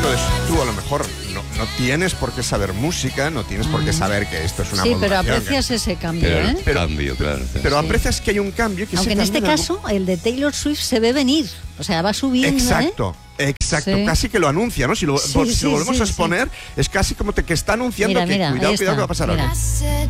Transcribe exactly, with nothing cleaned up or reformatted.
Entonces tú a lo mejor no, no tienes por qué saber música, no tienes por qué saber que esto es una Sí, pero modulación, aprecias que... ese cambio, Pero ¿eh? el cambio, claro. Pero Sí. aprecias que hay un cambio. Que Aunque en ese este cambio en caso, el de Taylor Swift se ve venir. O sea, va subiendo, Exacto, ¿eh? exacto, Sí. casi que lo anuncia, ¿no? Si lo, Sí, por- si sí, lo volvemos sí, a exponer, es casi como te, que está anunciando Mira, que mira, cuidado, ahí cuidado, que va a está, pasar mira. algo.